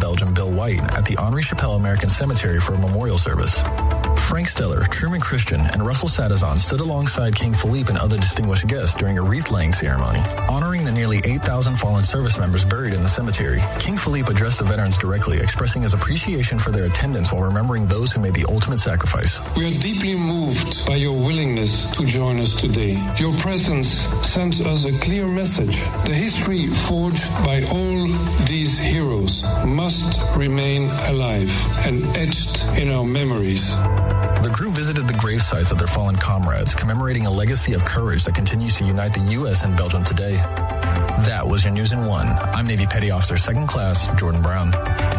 Belgium Bill White at the Henri Chapelle American Cemetery for a memorial service. Frank Steller, Truman Christian, and Russell Sadazan stood alongside King Philippe and other distinguished guests during a wreath-laying ceremony, honoring the nearly 8,000 fallen service members buried in the cemetery. King Philippe addressed the veterans directly, expressing his appreciation for their attendance while remembering those who made the ultimate sacrifice. We are deeply moved by your willingness to join us today. Your presence sends us a clear message. The history forged by all these heroes must remain alive and etched in our memories. The group visited the grave sites of their fallen comrades, commemorating a legacy of courage that continues to unite the U.S. and Belgium today. That was your News in One. I'm Navy Petty Officer 2nd Class Jordan Brown.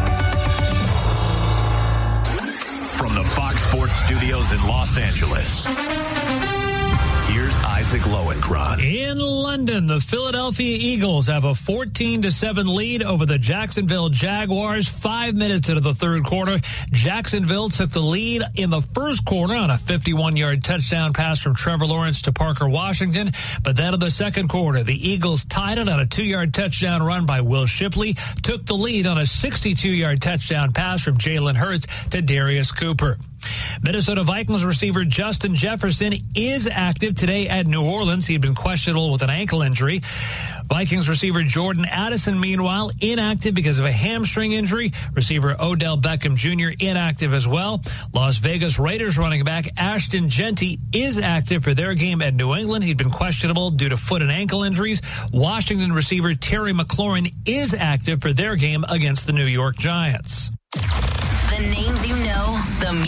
From the Fox Sports Studios in Los Angeles, here's Isaac Lowenkron. In London, the Philadelphia Eagles have a 14-7 lead over the Jacksonville Jaguars 5 minutes into the third quarter. Jacksonville took the lead in the first quarter on a 51-yard touchdown pass from Trevor Lawrence to Parker Washington. But then in the second quarter, the Eagles tied it on a 2-yard touchdown run by Will Shipley, took the lead on a 62-yard touchdown pass from Jalen Hurts to Darius Cooper. Minnesota Vikings receiver Justin Jefferson is active today at New Orleans. He had been questionable with an ankle injury. Vikings receiver Jordan Addison, meanwhile, inactive because of a hamstring injury. Receiver Odell Beckham Jr. inactive as well. Las Vegas Raiders running back Ashton Jeanty is active for their game at New England. He'd been questionable due to foot and ankle injuries. Washington receiver Terry McLaurin is active for their game against the New York Giants. The names you know, the